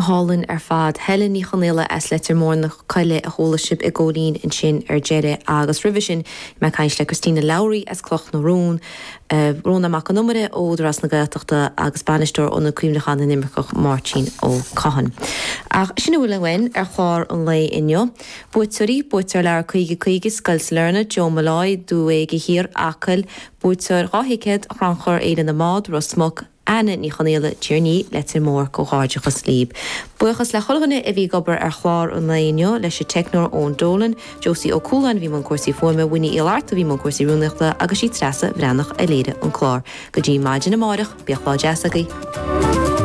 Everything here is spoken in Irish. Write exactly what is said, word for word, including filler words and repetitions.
Gohalinn ar fad Helen ní chonéile as letar mór na coile a hólasib i ggóín in sin ar deire agus rivision me caiins le Christina Lowry as cloch na rún Róna mac an numere óidir as na gailteachta agus Spanisteir ó na cuimhnachan na nimmercoch Martin ó Cahan. Ach sinna bhfuil wein ar chláir an lei inneo, buitsarí buitar lear chuige chuige scailslearna Jo Malai dú éige hir acail buitar ráthicéad ranchar éidir na mád rosmog Anna ní chonéile tíirní letir mór go háidechas líb. Buchas le cholganna a bhí gobar ar chláir an laineo leis sé technor ón Dolan, Josie O'Coolan bhí man cuasaí forma Winnie Ilarta bhí man cuasaí rúnachta agus sí trasa bhrenach a léide an chlár. Go dtí maidin na máireach beaghlá deasagaí.